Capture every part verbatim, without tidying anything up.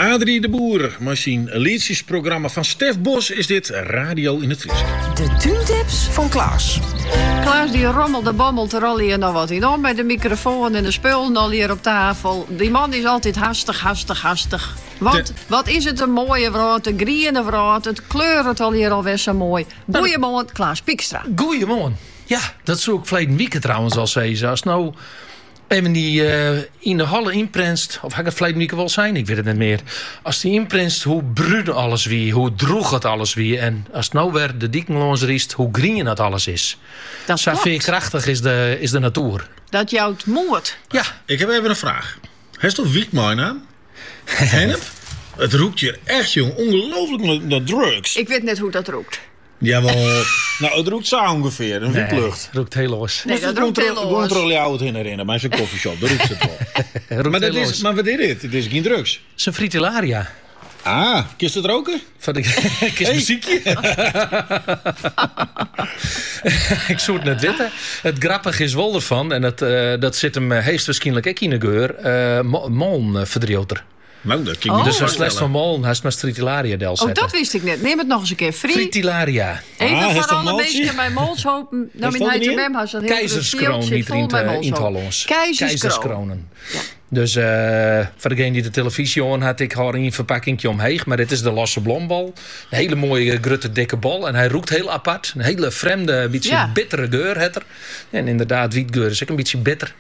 Adrie de Boer, machine liedjesprogramma van Stef Bos is dit Radio in het Fries. De tuintips van Klaas. Klaas die rommelt, bommelt er al hier nog wat in om. Met de microfoon en de spullen al hier op tafel. Die man is altijd hastig, hastig, hastig. Wat, de... wat is het een mooie vrouw, een griene vrouw. Het kleurt al hier alweer zo mooi. Goeiemorgen, Klaas Piekstra. Goeiemorgen. Ja, dat zou ik verleden week trouwens al zeggen. Als nou even die uh, in de halle inprenst, of ga ik het verleden week wel zijn, ik weet het niet meer. Als die inprenst, hoe bruin alles wie, hoe droeg het alles wie. En als het nou weer de diekenloos riest, hoe green het alles is. Dat Zo veerkrachtig is de, is de natuur. Dat jou het moord. Ja. Ik heb even een vraag. Heeft toch wiekmijn aan? Hennep? Het roekt hier echt, jong, ongelooflijk naar drugs. Ik weet net hoe dat roekt. Jawel, nou het roekt zo ongeveer, een wieklucht. Het roekt heel los. Nee, dat roekt heel los. Ik controle jou het herinneren, maar zijn koffieshop, daar roekt het wel. maar, dat is, maar wat is dit? Het is geen drugs. Het is een fritillaria. Ah, kist het roken? Van de kist muziekje. Ik zou het net weten. Het grappige is wel ervan, en dat, uh, dat zit hem heest waarschijnlijk ook in de geur, uh, Malm-verdrioter. Nou, dat oh, dus als les van Malm, hij is maar fritillaria del zetten. Oh, dat wist ik net. Neem het nog eens een keer. Free. Fritillaria. Even ah, voor alle mensen bij Molshopen. Nou, in hij hem had een heel Keizerskroon niet in het Hollands. Keizerskronen. Ja. Dus uh, voor degene die de televisie aan had, ik had een verpakkingje omheen. Maar dit is de losse blombal. Een hele mooie, grutte, dikke bal. En hij roekt heel apart. Een hele vreemde, een beetje ja. bittere geur. Het er. En inderdaad, wietgeur is ook een beetje bitter.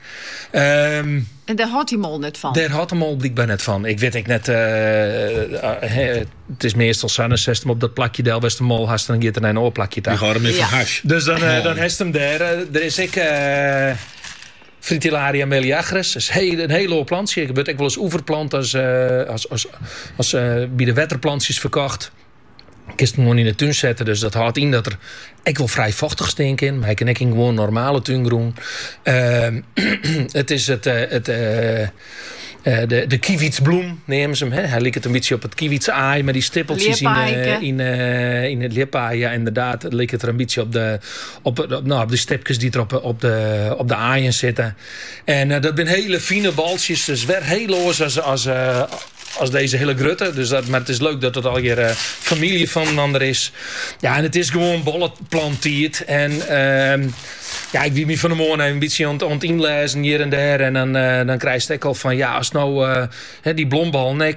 Um, en daar had hij mol net van? Daar had hij mol blijkbaar net van. Ik weet ik net... Uh, uh, uh, het is meestal zo'n system op dat plakje. Del West de mol hast dan gaat er een oorplakje daar. Die gaat hem even ja. hash. Dus dan, uh, dan heeft hem daar. Uh, er is ik... Uh, Fritillaria meleagris. Dat is heel, een hele hoop plantje. Ik heb ook wel eens oeverplant als, uh, als, als, als uh, bij de wetterplantjes verkocht. Ik kan het gewoon in de tuin zetten. Dus dat houdt in dat er ik wel vrij vochtig stink in. Maar ik kan ook in gewoon normale tuingroen. Uh, het is het... Uh, het uh, Uh, de, de kievitsbloem nemen ze hem. Hè? Hij lijkt het een beetje op het kievitsaai, maar die stippeltjes in, uh, in, uh, in het lipaai. Ja, inderdaad. Het lijkt het er een beetje op de, op, op, nou, op de stipjes die er op, op, de, op de aaien zitten. En uh, dat zijn hele fine baltjes. Dus weer heel los als, als, uh, als deze hele grutte. Dus dat, maar het is leuk dat het al hier uh, familie van een ander is. Ja, en het is gewoon bolletplantiert. En uh, ja, ik wie me van de morgen een beetje aan, aan het inlezen hier en daar. En dan, uh, dan krijg je al van, ja, als nou uh, he, die blombal, nee,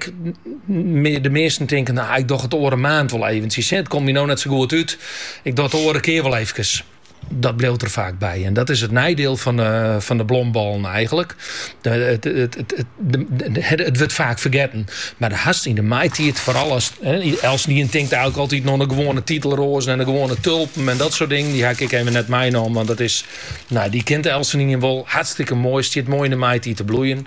de meesten denken, nou, ik dacht het oren maand wel eventjes. Het komt me nou net zo goed uit. Ik dacht het oren keer wel eventjes. Dat bleef er vaak bij. En dat is het nadeel van de, van de blomballen eigenlijk. De, het, het, het, het, de, het, het wordt vaak vergeten. Maar de hast in de maaitijd, vooral als... Els niet denkt eigenlijk altijd nog een gewone titelrozen en een gewone tulpen en dat soort dingen. Die ga ik even net mij om, want dat is... Nou, die kent Els niet wel hartstikke mooi. Het zit mooi in de maaitijd te bloeien.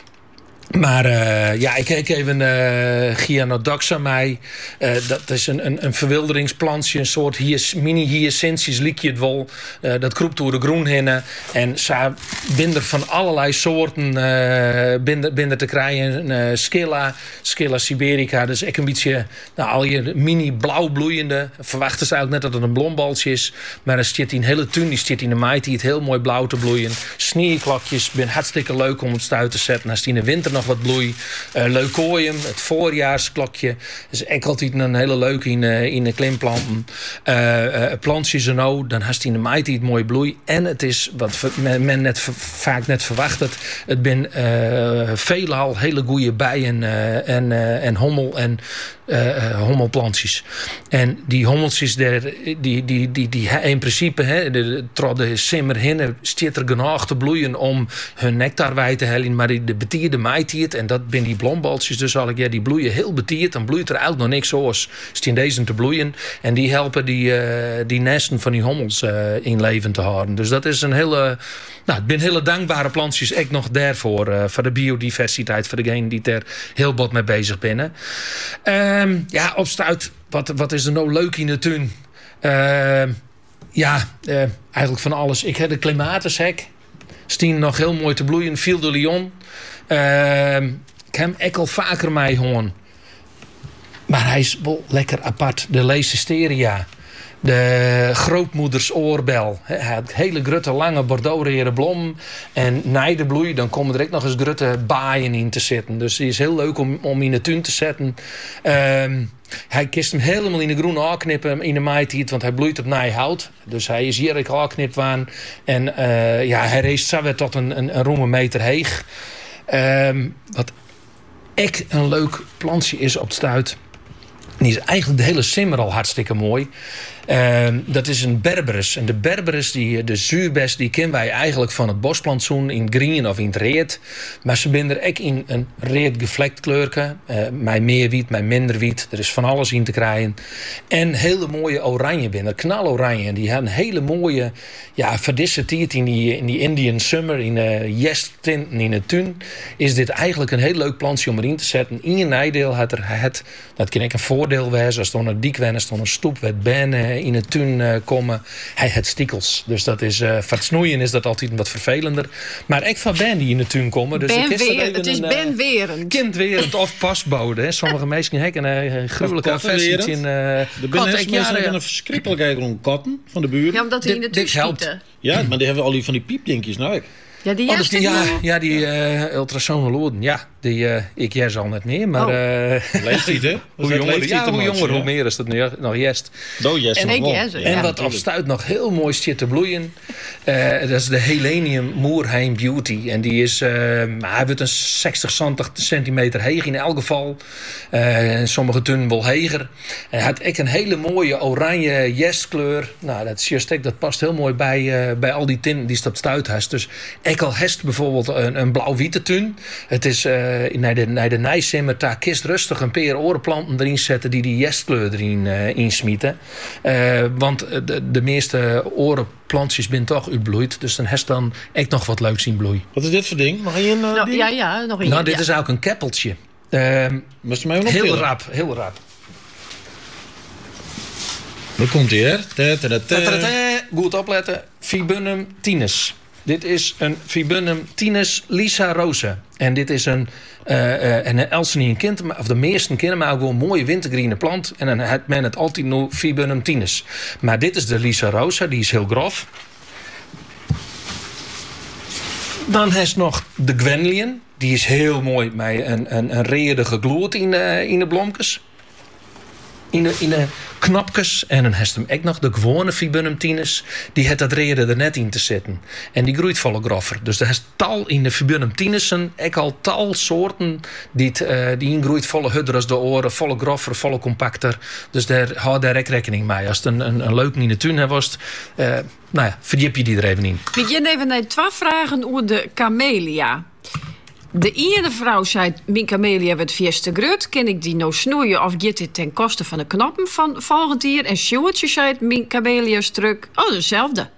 Maar uh, ja, ik kijk even uh, Gyanodoxa mij. Uh, dat is een, een, een verwilderingsplantje, een soort hyas, mini-hyacinthus, liek je het wel. Uh, dat kroept door de groenhinnen. En ze binden van allerlei soorten uh, binden, binden te krijgen. Uh, Scilla, Scilla siberica. Dus ik een beetje, nou, al je mini-blauw bloeiende. Verwachten ze eigenlijk net dat het een blombaltje is. Maar dan zit in een hele tuin, die zit in de maait, die het heel mooi blauw te bloeien. Sneeuwklokjes, ben hartstikke leuk om het stuit te zetten. Als die in de winter nog wat bloei. Uh, leukoium, het voorjaarsklokje. Dat is echt altijd een hele leuke in, uh, in de klimplanten. Uh, uh, plantjes en nou, dan heeft hij in de maait het mooi bloei. En het is, wat men, men net, vaak net verwacht het, het ben uh, veelal hele goede bijen uh, en, uh, en hommel en uh, uh, hommelplantjes. En die hommeltjes, der, die, die, die, die, die in principe, hè, de, de simmer hinnen, stiet er genoeg te bloeien om hun nectar wij te hellen, maar de betierde maaitiert, en dat zijn die blombaltjes, dus al ik, ja, die bloeien heel betierd, dan bloeit er eigenlijk nog niks zoals in deze te bloeien. En die helpen die, uh, die nesten van die hommels uh, in leven te houden. Dus dat is een hele, nou, het zijn hele dankbare plantjes, ook nog daarvoor, uh, voor de biodiversiteit, voor degenen die er heel wat mee bezig zijn. Um, ja, opstuit, wat, wat is er nou leuk in de tuin? Uh, ja, uh, eigenlijk van alles. Ik heb de clematishek. Stien nog heel mooi te bloeien. Fil de Lyon. Uh, ik heb hem ook al vaker mee hoorn. Maar hij is wel lekker apart. De Leicesteria. de grootmoeders oorbel. Hij had hele grutte lange bordeauxrere blom. En na de bloei, dan komen er ook nog eens grutte baaien in te zitten. Dus die is heel leuk om, om in de tuin te zetten. Um, hij kist hem helemaal in de groene aanknippen in de maaitijd, want hij bloeit op naaihout. Dus hij is hier aangeknipt waan. En uh, ja, hij reest zo weer tot een, een, een roeme meter heeg. Um, wat echt een leuk plantje is op het stuit. Die is eigenlijk de hele simmer al hartstikke mooi. Uh, dat is een berberis. En de berberis, die, de zuurbest, die kennen wij eigenlijk van het bosplantsoen in het groen of in het reet. Maar ze zijn er ook in een reet gevlekt kleurke. Uh, met meer wiet, met minder wiet. Er is van alles in te krijgen. En hele mooie oranje binnen, knaloranje. En die hebben een hele mooie, ja, verdisse tiert in die, in die Indian summer, in de jesttinten in de tuin. Is dit eigenlijk een heel leuk plantje om erin te zetten. In je nijdeel had er het, dat kan ik een voordeel wezen. Als er een dik wen, als er een stoep werd ben in de tuin uh, komen. Hij het stikkels. Dus dat is, uh, voor het snoeien is dat altijd wat vervelender. Maar ik van ben die in de tuin komen. Dus ben is weer, het is een, ben werend. Kindwerend of pasbode. Hè. Sommige mensen hebben een gruwelijke aversie in. Uh, de mensen hebben een verschrikkelijkheid rond katten van de buren. Ja, omdat die dit, in de tuin dit helpt. schieten. Ja, maar die hebben al die van die piepdinkies nou ik. Ja, die Oh, dus die, ja, jassen ja, die uh, ultrasonoloden. Ja, die, uh, ik jes al net meer. Maar Oh. uh, Leeftijd, hè? hoe jonger, ja, hoe jonger, hoe meer is dat nu nog jest. Do, yes, En nog ik wel. yes, Ja, En wat op natuurlijk. stuit nog heel mooi zit te bloeien. Uh, dat is de Helenium Moerheim Beauty. En die is, uh, hij wordt een zestig, zeventig centimeter heeg in elk geval. Uh, sommige tunnen wel heger. En hij had echt een hele mooie oranje jestkleur. Nou, dat, is just, dat past heel mooi bij, uh, bij al die tinten die ze op stuit heeft. Dus ik al hest bijvoorbeeld een, een blauw-witte tun. Het is uh, naar de, naar de nijsimmer, daar kist rustig een paar orenplanten erin zetten die die jestkleur erin uh, insmieten. Uh, want de, de meeste orenplantjes zijn toch uitbloeid. Dus dan heeft dan echt nog wat leuks in bloei. Wat is dit voor ding? Mag je een uh, Nou, ding? ja, ja, nog een. Nou, dit ja. is ook een keppeltje. Uh, Moest je mij nog heel optillen? rap, heel rap. Daar komt hij, hè? Ta, ta, ta, ta. Tatatata, goed opletten. Viburnum tinus. Dit is een Viburnum tinus Lisa Rosa. En dit is een, uh, uh, een Elsenien kind, of de meeste kinderen, maar ook wel een mooie wintergroene plant. En dan heeft men het altijd nu Viburnum tinus. Maar dit is de Lisa Rosa, die is heel grof. Dan heeft nog de Gwenlien. Die is heel mooi met een, een, een redige gloed in de, in de blomkes. In de, in de knapjes. En dan heeft hem ook nog de gewone Viburnum tinus. Die heeft dat reden er net in te zetten. En die groeit volle groffer. Dus er is tal in de Viburnum tinussen. Ook al tal soorten die, het, uh, die ingroeit volle hudder als de oren. Volle groffer, volle compacter. Dus daar hou daar ook rekening mee. Als het een, een, een leuk in de tuin was. Uh, nou ja, verdiep je die er even in. Ik begin even naar twee vragen over de camellia. De ene vrouw zei, mijn camellia wordt vies te groot. Kan ik die nou snoeien of gaat dit ten koste van de knoppen van volgend jaar? En Sjoerdje zei, mijn camellia is druk. Oh, dezelfde.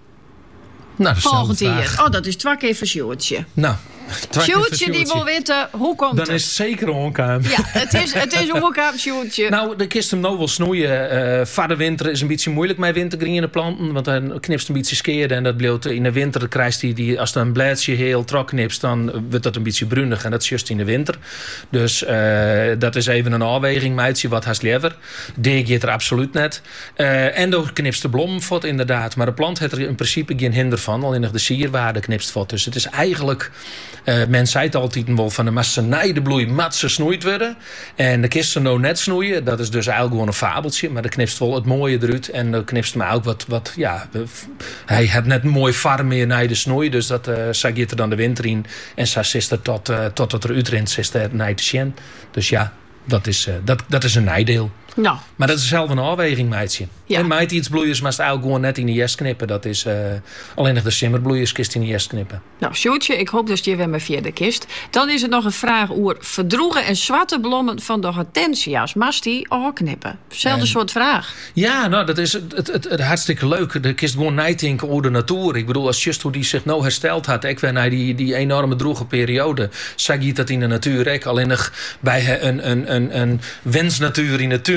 Nou, Volgend dezelfde jaar. vraag. Oh, dat is twee keer voor Sjoerdje. Nou, twee keer voor Sjoerdje die Sjoerdje. wil weten, hoe komt Dan het? is het zeker een onkaam. Ja, het is, het is een woekaam, Sjoerdje. Nou, de kist hem nou wel snoeien. Uh, Voor de winter is een beetje moeilijk met wintergroene planten. Want dan knipst een beetje skeerde. En dat bleef in de winter krijgt hij die, als er een blaadje heel trok knipst, dan wordt dat een beetje bruinig. En dat is juist in de winter. Dus uh, dat is even een afweging. Meidje, wat haast liever. Deeg je het er absoluut net. Uh, en dan knipst de blomvot inderdaad. Maar de plant heeft er in principe geen hinder van. Alleen nog de sierwaarde knipst vot. Dus het is eigenlijk, uh, men zei het altijd wel van de massenij de bloei mat ze snoeid worden. En de kisten nou net snoeien. Dat is dus eigenlijk gewoon een fabeltje. Maar dan knipst wel het mooie eruit. En dan knipst maar ook wat, wat ja, hij heeft net een mooi farm meer naar de snoei. Dus dat uh, zag je er dan de winter in. En zo is er tot, uh, tot het er uitrint, is er naar te zien. Dus ja, dat is, uh, dat, dat is een nadeel. Nou, Maar dat is zelf een afweging, meidje. Ja. En meid iets bloeiers, maar het eigenlijk gewoon net in de jest knippen. Dat is uh, alleen nog de simmerbloeiers kist in de jest knippen. nou Sjoerdje, ik hoop dat je weer met via de kist. Dan is er nog een vraag over verdroegen en zwarte bloemen van de hortensia's. Mast die knippen? Zelfde En- soort vraag. Ja, nou, dat is het, het, het, het hartstikke leuk. De kist gewoon nijtinken over de natuur. Ik bedoel, als just hoe die zich nou hersteld had, ik weer naar die, die enorme droege periode, zag je dat in de natuur. Ik alleen nog bij een, een, een, een wensnatuur in de tuin.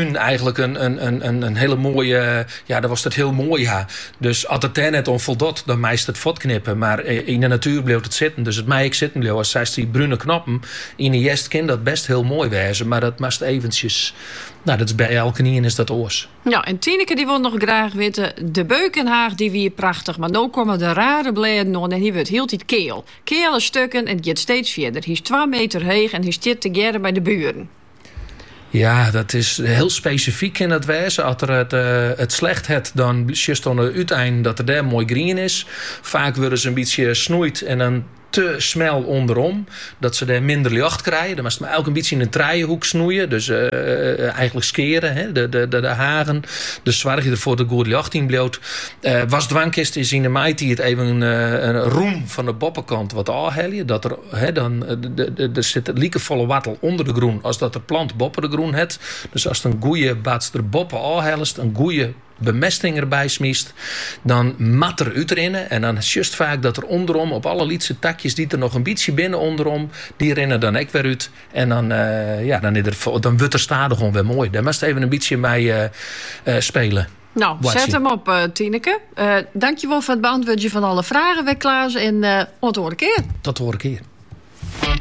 tuin eigenlijk een, een, een, een hele mooie... Ja, daar was het heel mooi, ja. Dus als het daar net om voldot, dan meest het votknippen. Maar in de natuur bleef het zitten. Dus het mij ik zitten bleef. Als zij die bruine knappen in de jest kind dat best heel mooi wezen. Maar dat moest eventjes... Nou, dat is bij elke nien is dat oors. Ja, en Tineke die wil nog graag weten... de Beukenhaag die wie prachtig... maar nu komen de rare bladen nog en die wordt heel tijd keel. Kele stukken en het gaat steeds verder. Hij is twee meter hoog en hij zit together bij de buren. Ja, dat is heel specifiek in het wezen. Als er het, uh, het slecht het, dan just aan het uiteinde dat er daar mooi groen is. Vaak worden ze een beetje snoeid en dan te smel onderom. Dat ze daar minder licht krijgen. Dan moest maar elk een beetje in een trijenhoek snoeien. Dus uh, eigenlijk skeren, hè? De, de, de, de hagen. Dus zorg je ervoor dat goed licht in bloot. Uh, was dwangkist is in de meid die het even een, een roem van de boppenkant wat aanhellen. Dat er hè, dan de, de, de zit het liekevolle wattel onder de groen. Als dat de plant boppen de groen het. Dus als het een goeie baatster boppen aanhellest, een goeie bemesting erbij smiest, dan mat er uit erin. En dan is juist vaak dat er onderom, op alle lietse takjes die er nog een beetje binnen onderom, die rennen dan ook weer uit. En dan, uh, ja, dan, is er, dan wordt er stade gewoon weer mooi. Daar moest even een beetje mee uh, uh, spelen. Nou, Watsie. Zet hem op, uh, Tineke. Uh, dankjewel voor het beantwoorden van alle vragen, weer Klaas. En uh, tot de volgende keer. Tot de volgende keer.